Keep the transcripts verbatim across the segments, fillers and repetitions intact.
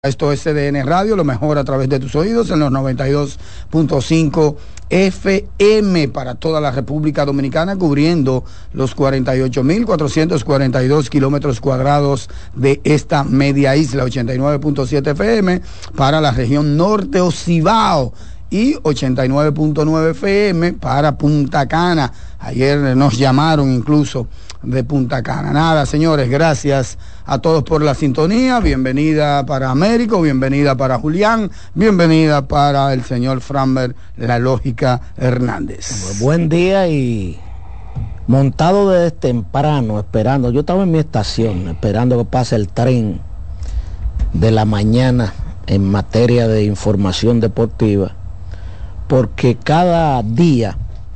Esto es C D N Radio, lo mejor a través de tus oídos en los noventa y dos punto cinco F M para toda la República Dominicana, cubriendo los cuarenta y ocho mil cuatrocientos cuarenta y dos kilómetros cuadrados de esta media isla, ochenta y nueve punto siete F M para la región norte o Cibao y ochenta y nueve punto nueve F M para Punta Cana. Ayer nos llamaron incluso de Punta Cana. Nada, señores, gracias a todos por la sintonía. Bienvenida para Américo, bienvenida para Julián, bienvenida para el señor Framber, La Lógica Hernández. Buen día y montado desde temprano, esperando. Yo estaba en mi estación, esperando que pase el tren de la mañana en materia de información deportiva, porque cada día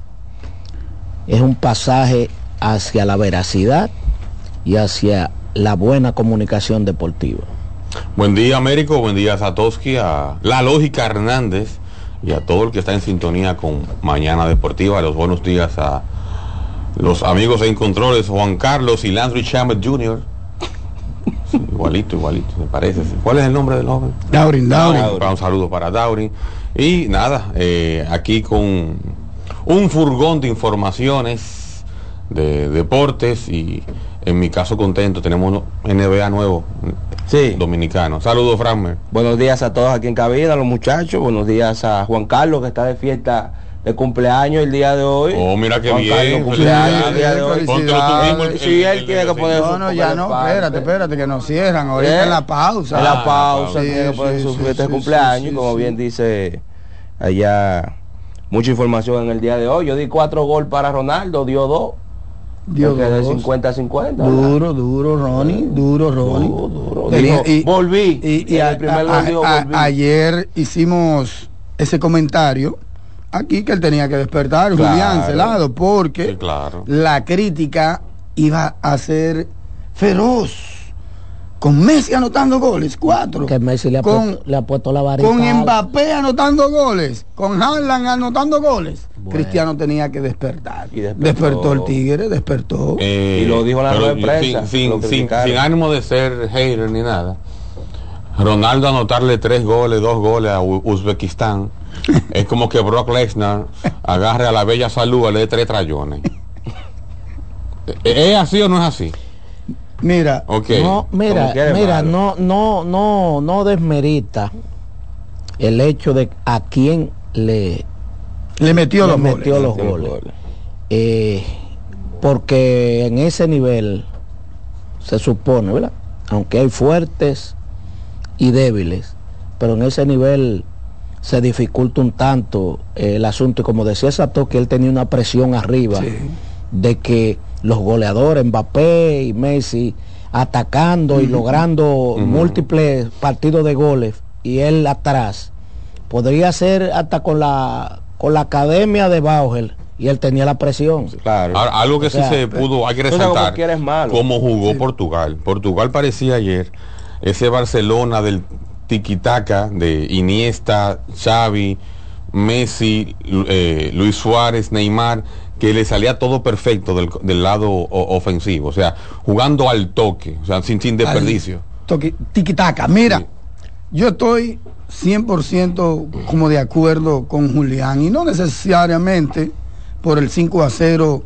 es un pasaje hacia la veracidad y hacia la buena comunicación deportiva. Buen día, Américo, buen día, Satoshi, a La Lógica Hernández y a todo el que está en sintonía con Mañana Deportiva. Los buenos días a los amigos en controles, Juan Carlos y Landry Shamet junior Sí, igualito, igualito, me parece. ¿Cuál es el nombre del joven? Daurin, Daurin. Un saludo para Daurin. Y nada, eh, aquí con un furgón de informaciones de deportes y en mi caso contento, tenemos N B A nuevo, sí, dominicano. Saludos, Framber. Buenos días a todos aquí en cabina, a los muchachos. Buenos días a Juan Carlos, que está de fiesta de cumpleaños el día de hoy. Oh, mira qué Juan bien. Carlos, cumpleaños el día de hoy. Si él quiere que poner no, no, ya no, espérate, espérate, que nos cierran ahorita ¿Eh? en la pausa. En la pausa, sí, tiene que poner sí, su sí, fiesta sí, de cumpleaños, sí, sí, como sí. bien dice allá, mucha información en el día de hoy. Yo di cuatro gol para Ronaldo, dio dos. Dios, de cincuenta a cincuenta. Duro, duro, Ronnie, duro, Ronnie. Duro, duro. Tenía, Dijo, y, volví. Y, y en a, el primer a, gol dijo, a, volví. ayer hicimos ese comentario aquí que él tenía que despertar, Claro. Julián Celado, porque Sí, claro. la crítica iba a ser feroz. Con Messi anotando goles, cuatro. Que Messi le ha, con, puesto, le ha puesto la varita. Con Mbappé anotando goles, con Haaland anotando goles. Bueno. Cristiano tenía que despertar. Y despertó. despertó el Tigre, despertó. Eh, Y lo dijo en la rueda de prensa, Sin, lo sin, sin, criticaron. sin ánimo de ser hater ni nada. Ronaldo anotarle tres goles, dos goles a U- Uzbekistán. Es como que Brock Lesnar agarre a la bella salud, le dé tres trayones. ¿Es así o no es así? Mira, Okay. No, mira, mira, no, no, no, no desmerita el hecho de a quién le, le metió le los metió goles. los Metió goles. los goles. Eh, porque en ese nivel se supone, ¿verdad? Aunque hay fuertes y débiles, pero en ese nivel se dificulta un tanto eh, el asunto, y como decía Sato, que él tenía una presión arriba, sí, de que los goleadores Mbappé y Messi atacando, uh-huh, y logrando uh-huh, múltiples partidos de goles, y él atrás. Podría ser hasta con la con la academia de Bauer, y él tenía la presión. Claro. Ahora, algo que o sea, sí se pudo, hay que resaltar, cómo jugó sí. Portugal. Portugal parecía ayer ese Barcelona del tiquitaca de Iniesta, Xavi, Messi, eh, Luis Suárez, Neymar, que le salía todo perfecto del, del lado o, ofensivo, o sea, jugando al toque, o sea, sin, sin desperdicio. Toque, tiquitaca. Mira, sí, yo estoy cien por ciento como de acuerdo con Julián, y no necesariamente por el cinco a cero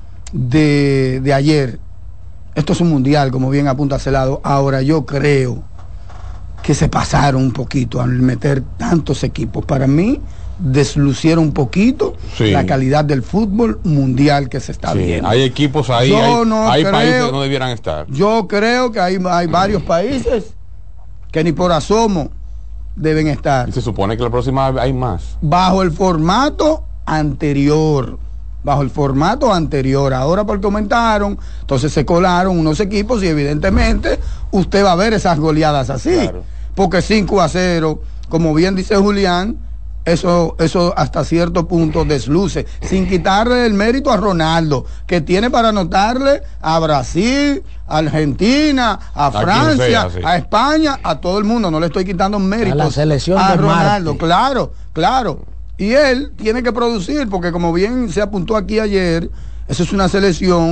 de, de ayer. Esto es un mundial, como bien apunta Celado. Ahora yo creo que se pasaron un poquito al meter tantos equipos. Para mí deslucieron un poquito, sí, la calidad del fútbol mundial que se está sí, viendo. Hay equipos ahí, yo hay, no hay creo, países que no debieran estar. Yo creo que hay, hay varios países que ni por asomo deben estar. Y se supone que la próxima hay más. Bajo el formato anterior. Bajo el formato anterior. Ahora porque comentaron, entonces se colaron unos equipos y evidentemente usted va a ver esas goleadas así. Claro. Porque cinco a cero, como bien dice Julián, Eso, eso hasta cierto punto desluce, sin quitarle el mérito a Ronaldo, que tiene para anotarle a Brasil, a Argentina, a Francia, a, sea, sí. a España, a todo el mundo. No le estoy quitando méritos a la selección a de Ronaldo, Marte. claro, claro. Y él tiene que producir, porque como bien se apuntó aquí ayer, eso es una selección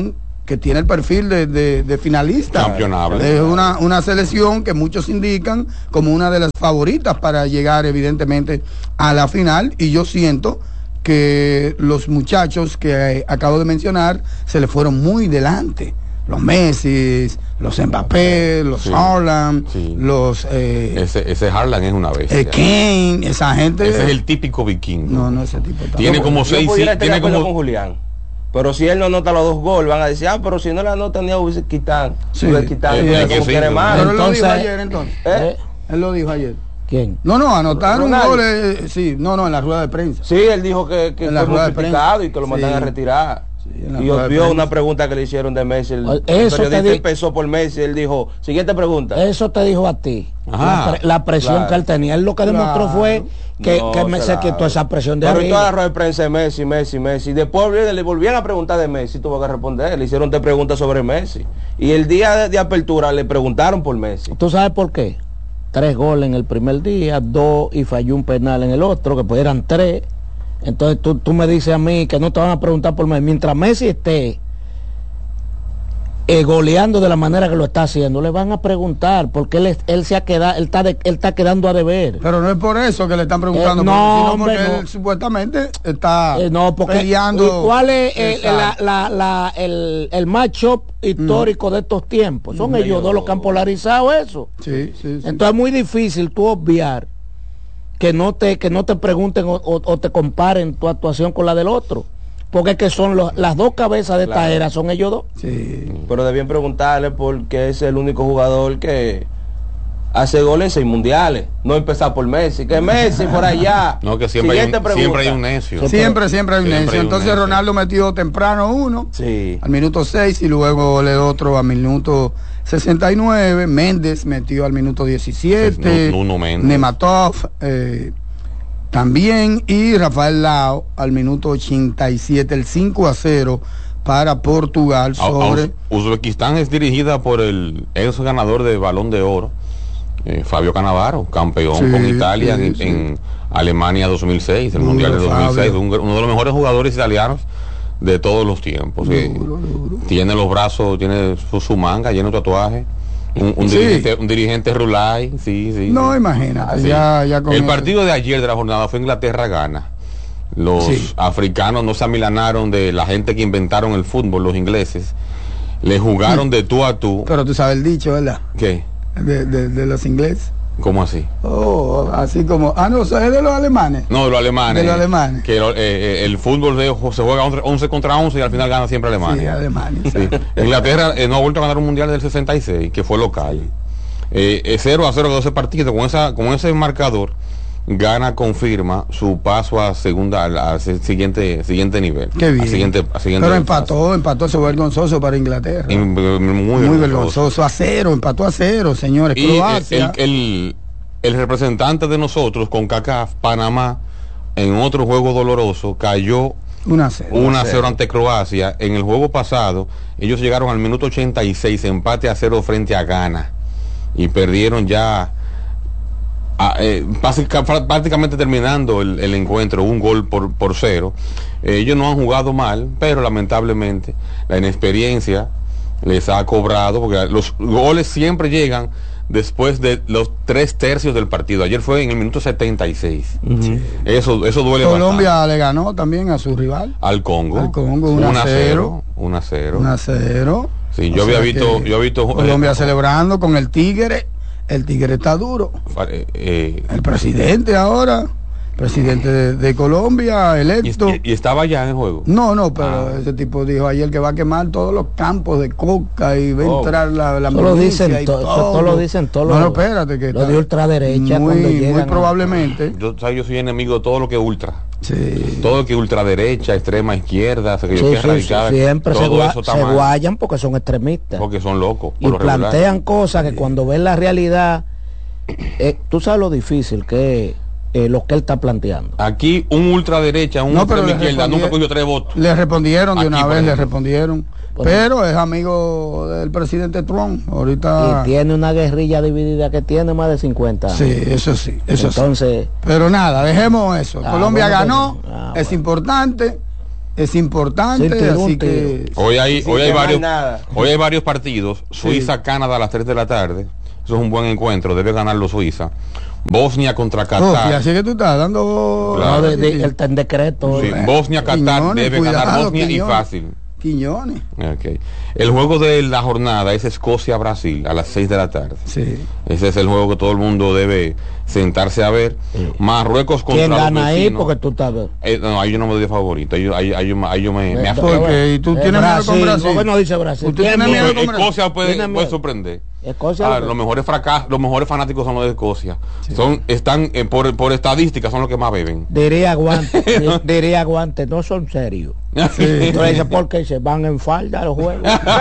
que tiene el perfil de, de, de finalista. Campeonable. Es una, una selección que muchos indican como una de las favoritas para llegar evidentemente a la final, y yo siento que los muchachos que eh, acabo de mencionar se le fueron muy delante. Los Messi, los Mbappé, los sí, Haaland, sí. los... Eh, ese, ese Haaland es una bestia. Eh, Kane, esa gente... Ese es el típico vikingo. No, no, ese tipo... Tiene como yo seis... Sí, tiene como... con Julián. Pero si él no anota los dos goles, van a decir, ah, pero si no le anota ni a hubiese quitado. Sí. Quitar, eh, como sí, quiere sí. más. Pero él lo Entonces, dijo ayer, entonces. ¿Eh? Él lo dijo ayer. ¿Quién? No, no, anotaron Ronaldo. goles, eh, sí, no, no, en la rueda de prensa. Sí, él dijo que, que En fue criticado y que lo mandan sí. a retirar. Sí, y vio una pregunta que le hicieron de Messi. El, Eso el periodista di... empezó por Messi. Él dijo, siguiente pregunta. Eso te dijo a ti. La, pre la presión claro. que él tenía. Él lo que demostró claro. fue que, no, que me se quitó esa presión de Pero arriba. Pero toda la rueda de prensa de Messi, Messi, Messi. Después le volvían a preguntar de Messi. Tuvo que responder. Le hicieron tres preguntas sobre Messi. Y el día de, de apertura le preguntaron por Messi. ¿Tú sabes por qué? Tres goles en el primer día, dos y falló un penal en el otro, que pues eran tres. Entonces tú, tú me dices a mí que no te van a preguntar por Messi. Mientras Messi esté eh, goleando de la manera que lo está haciendo, le van a preguntar porque él, él se ha quedado, él está, de, él está quedando a deber. Pero no es por eso que le están preguntando, eh, no, porque, sino hombre, porque no. él supuestamente está eh, no, porque, peleando. ¿Cuál es el, la, la, la, el, el matchup histórico no. de estos tiempos? Son no, ellos dos los que han polarizado eso. Sí, sí, sí. Entonces es muy difícil tú obviar que no te, que no te pregunten o, o, o te comparen tu actuación con la del otro. Porque es que son los, las dos cabezas de claro. esta era, son ellos dos. Sí. Pero debían preguntarle porque es el único jugador que hace goles en seis mundiales. No empezar por Messi, que Messi por allá. No, que siempre, hay un, siempre hay un necio. Siempre, siempre hay un necio. Entonces necio. Ronaldo metió temprano uno, sí. al minuto seis, y luego el otro al minuto sesenta y nueve. Méndez metió al minuto diecisiete. Nuno Méndez. Nematov eh, también, y Rafael Lao al minuto ochenta y siete, el cinco a cero para Portugal sobre... A, a Uzbekistán es dirigida por el ex ganador de Balón de Oro, eh, Fabio Cannavaro, campeón sí, con Italia sí, en, sí. en Alemania dos mil seis, el Mundial de dos mil seis, un, uno de los mejores jugadores italianos de todos los tiempos. Duro, eh, duro. Tiene los brazos, tiene su, su manga lleno de tatuajes. Un, un, sí. dirigente, un dirigente Rulay, sí, sí. No, sí. imagínate. Sí. Ya, ya con el eso. partido de ayer de la jornada fue Inglaterra-Ghana. Los sí. africanos no se amilanaron de la gente que inventaron el fútbol, los ingleses. Le jugaron sí. de tú a tú. Pero tú sabes el dicho, ¿verdad? ¿Qué? De, de, de los ingleses. ¿Cómo así? Oh, así como... Ah, no, es de los alemanes. No, de los alemanes. De los alemanes. Que eh, eh, el fútbol de, se juega once contra once y al final gana siempre Alemania. Sí, Alemania. Sí. Inglaterra eh, no ha vuelto a ganar un mundial del sesenta y seis, que fue local. Sí. Eh, cero a cero doce partidos. Con, esa, con ese marcador, Ghana confirma su paso a segunda, al, al siguiente, siguiente nivel. Qué bien. Al siguiente, al siguiente Pero empató, paso. empató ese vergonzoso para Inglaterra. Y, muy, muy vergonzoso. vergonzoso. A cero, empató a cero, señores. Y Croacia. El, el, el, el representante de nosotros con CACAF, Panamá, en otro juego doloroso, cayó uno a cero ante Croacia. En el juego pasado, ellos llegaron al minuto ochenta y seis, empate a cero frente a Ghana. Y perdieron ya... Ah, eh, prácticamente terminando el, el encuentro, un gol por, por cero. Eh, ellos no han jugado mal, pero lamentablemente la inexperiencia les ha cobrado, porque los goles siempre llegan después de los tres tercios del partido. Ayer fue en el minuto setenta y seis. Uh-huh. Eso, eso duele Colombia bastante. Le ganó también a su rival. Al Congo. Al Congo, uno a cero. uno a cero. uno a cero. Sí, yo o había visto, yo había visto Colombia eh, celebrando con el Tigre. El Tigre está duro. Eh, eh, el presidente ahora, presidente de, de Colombia, electo. ¿Y, y estaba ya en el juego? No, no, pero ah. ese tipo dijo ayer que va a quemar todos los campos de coca y va a oh. entrar la, la todo dicen y todo. Todo lo dicen todos los. No, no, espérate, que lo de ultraderecha muy, cuando muy probablemente. A... Yo, o sea, yo soy enemigo de todo lo que es ultra. Sí. Todo lo que es ultraderecha, extrema izquierda, que sí, yo sí, radical, sí, siempre todo se, gua eso está se mal. guayan porque son extremistas. Porque son locos. Y plantean regular. cosas que sí. cuando ven la realidad, eh, tú sabes lo difícil que es eh, lo que él está planteando. Aquí un ultraderecha, un no, extrema izquierda nunca cogió tres votos. Le respondieron de Aquí, una vez, le respondieron. Bueno, pero es amigo del presidente Trump ahorita. Y tiene una guerrilla dividida que tiene más de cincuenta años. Sí, eso sí, eso Entonces, sí. Pero nada, dejemos eso. Ah, Colombia bueno, ganó, ah, es bueno. importante. es importante, así que hoy hay hoy hay varios hoy hay varios partidos. Suiza Canadá a las tres de la tarde, eso es un buen encuentro, debe ganarlo Suiza. Bosnia contra Qatar. Oh, así que tú estás dando claro. no, de, de, el, el decreto. Sí, Bosnia Qatar Quiñones, debe cuidado, ganar Bosnia Quiñones. Y fácil. Quiñones. Okay. El juego de la jornada es Escocia-Brasil a las seis de la tarde. Sí. Ese es el juego que todo el mundo debe sentarse a ver. Sí. Marruecos contra ¿Quién gana ahí? Porque tú estás eh, no, ahí yo no me doy de favorito. Ahí, ahí, ahí, ahí yo me, me porque tú tienes miedo con Brasil. ¿Por qué no dice Brasil? ¿Tú tienes miedo con Brasil? Escocia puede, puede sorprender. Escocia, ah, los mejores fracasos, los mejores fanáticos son los de Escocia. Sí. Son, están eh, por, por estadística son los que más beben. Diría Guante, di, diría Guante, no son serios. Sí. Entonces dice, porque se van en falda a los juegos.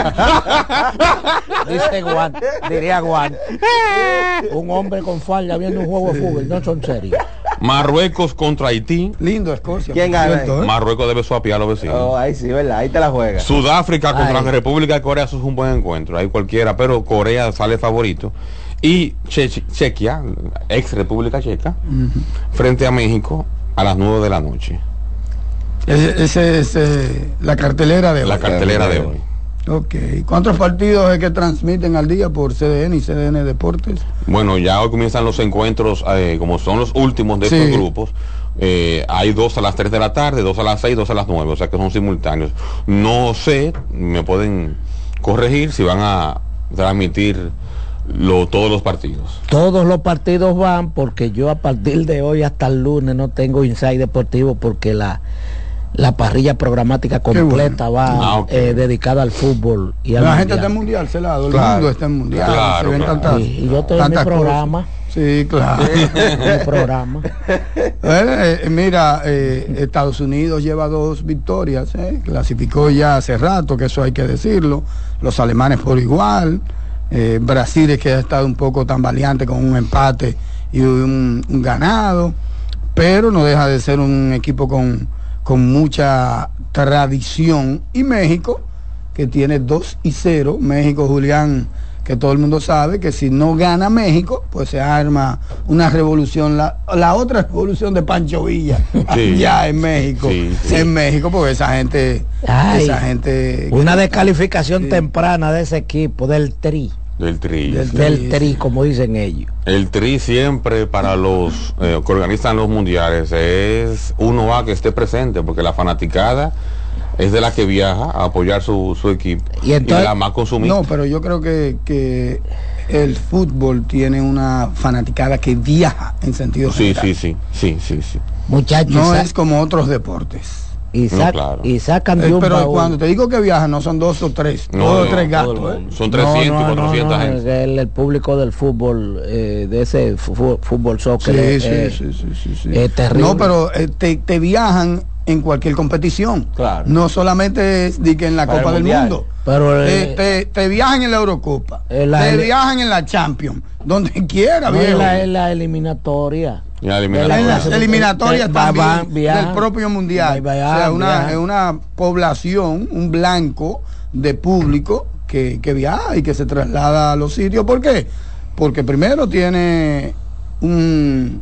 Dice Guante, diría Guante. Un hombre con falda viendo un juego de fútbol, no son serios. Marruecos contra Haití. Lindo Escocia. ¿Quién gana? Marruecos debe suapiar a los vecinos. Oh, ahí sí, ¿verdad? Ahí te la juega. Sudáfrica contra Ay. la República de Corea, eso es un buen encuentro. Ahí cualquiera, pero Corea sale favorito. Y che Chequia, ex República Checa, uh-huh. frente a México a las nueve de la noche. Ese, ese es eh, la cartelera de la hoy. La cartelera de hoy. Ok. ¿Cuántos partidos es que transmiten al día por C D N y C D N Deportes? Bueno, ya hoy comienzan los encuentros, eh, como son los últimos de sí. estos grupos. Eh, hay dos a las tres de la tarde, dos a las seis, dos a las nueve, o sea que son simultáneos. No sé, me pueden corregir si van a transmitir lo, todos los partidos. Todos los partidos van, porque yo a partir de hoy hasta el lunes no tengo Inside Deportivo, porque la la parrilla programática completa bueno. va ah, okay. eh, dedicada al fútbol y al la gente está en mundial, celado, claro. el mundo está en mundial, claro, se ven claro. tantas, y, y yo estoy en mi programa cosas. Sí, claro. mi programa eh, eh, mira eh, Estados Unidos lleva dos victorias, eh, clasificó ya hace rato, que eso hay que decirlo, los alemanes por igual, eh, Brasil es que ha estado un poco tambaleante con un empate y un, un ganado, pero no deja de ser un equipo con con mucha tradición, y México que tiene dos y cero. México, Julián, que todo el mundo sabe que si no gana México, pues se arma una revolución, la, la otra revolución de Pancho Villa, sí. allá en México, sí, sí. en México, porque esa gente, Ay, esa gente una descalificación sí. temprana de ese equipo, del Tri. Del tri. Del, del tri, como dicen ellos. El tri siempre para los eh, que organizan los mundiales es uno a que esté presente, porque la fanaticada es de la que viaja a apoyar su, su equipo y, entonces, y la más consumista. No, pero yo creo que, que el fútbol tiene una fanaticada que viaja en sentido sí, general. Sí, sí, sí, sí, sí. Muchachos, no es como otros deportes. Y, sac, no, claro. y sacan de eh, un pero baúl. Cuando te digo que viajan no son dos o tres, no, dos o no, tres gatos, ¿eh? Son trescientas, no, no, cuatrocientas no, no, gente. El, el público del fútbol, eh, de ese fútbol, fútbol soccer, sí, eh, sí, sí, sí, sí, sí. es terrible. No, pero eh, te, te viajan en cualquier competición, claro. No solamente es de que en la Para Copa del Mundo, pero te, eh, te, te viajan en la Eurocopa, eh, la, te viajan en la Champions, donde quiera, no, viejo. En la, en la eliminatoria. La eliminatoria, en las eliminatorias también va, va, del propio mundial, va, va, o sea, una, es una población, un blanco de público que, que viaja y que se traslada a los sitios. ¿Por qué? Porque primero tiene un,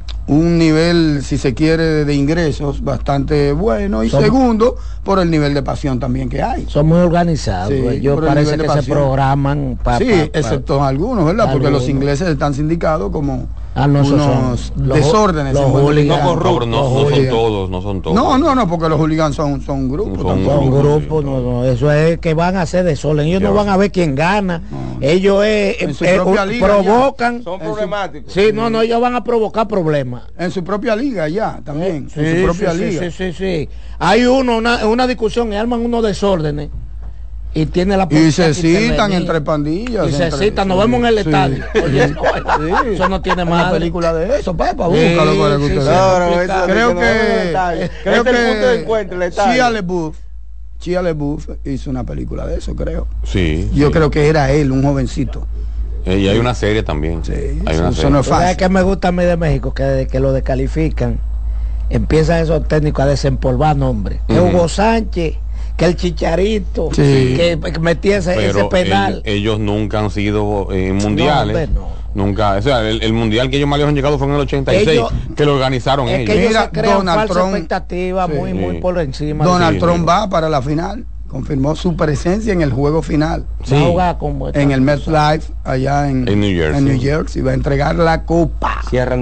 un nivel, si se quiere, de ingresos bastante bueno, y Somos, segundo, por el nivel de pasión también que hay. Son muy organizados, sí, ellos parece que se programan para... Sí, pa, excepto pa, algunos, ¿verdad? Porque algunos. Los ingleses están sindicados como... Ah, no, unos son, desórdenes. Los, los hooligans. No, no, no, no son todos, no son todos. No, no, no, porque los hooligans son, son grupos. Son, son grupos, sí. no, no, eso es que van a hacer desorden. Ellos no van a ver quién gana. No. Ellos eh, eh, eh, liga, provocan. Ya. Son problemáticos. Sí, no, no, ellos van a provocar problemas. En su propia liga ya, también. Sí, en su propia sí, liga. Sí, sí, sí, sí. Hay uno, una, una discusión y arman unos desórdenes. Y tiene la y se citan entre pandillas. Y se entre, citan, nos sí, vemos en el sí. estadio. Oye, no, sí. Eso no tiene más. Una película de eso, papá, sí, búscalo para que sí, usted sí, vea. no, no, creo que, creo este que el punto de encuentro, el Shia LaBeouf, Shia LaBeouf hizo una película de eso, creo. Sí. Yo sí. creo que era él, un jovencito. Eh, y hay una serie también. Sí, hay eso, una eso serie. no es fácil. ¿Sabes qué me gusta a mí de México? Que, que lo descalifican. Empiezan esos técnicos a desempolvar nombres. Uh-huh. Que Hugo Sánchez, que el Chicharito, sí. que, que metía ese, ese penal. El, ellos nunca han sido eh, mundiales. No, no. Nunca, o sea, el, el mundial que ellos más lejos han llegado fue en el ochenta y seis, ellos, que lo organizaron es ellos. Que ellos Mira, se crean Donald falsa Trump, expectativa sí, muy, muy por encima. Donald sí, Trump sí. va para la final. Confirmó su presencia en el juego final. Sí. Va a jugar con en el MetLife allá en, en New Jersey. En New Jersey va a entregar la copa. Cierran